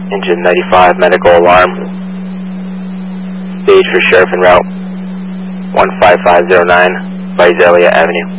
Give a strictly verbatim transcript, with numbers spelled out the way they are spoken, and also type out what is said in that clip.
Engine ninety-five, medical alarm. Stage for sheriff en route, one five five zero nine, Visalia Avenue.